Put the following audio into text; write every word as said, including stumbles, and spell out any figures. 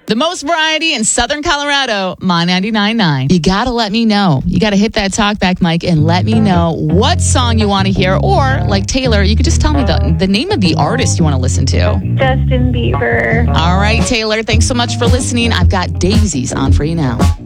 The most variety in Southern Colorado, My ninety-nine point nine. You got to let me know. You got to hit that talkback mic and let me know what song you want to hear. Or, like Taylor, you could just tell me the, the name of the artist you want to listen to. Justin Bieber. All right, Taylor, thanks so much for listening. I've got Daisies on for you now.